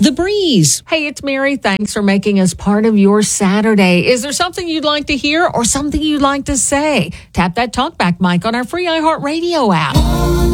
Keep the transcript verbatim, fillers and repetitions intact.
The Breeze. Hey, it's Mary. Thanks for making us part of your Saturday. Is there something you'd like to hear or something you'd like to say? Tap that talkback mic on our free iHeartRadio app.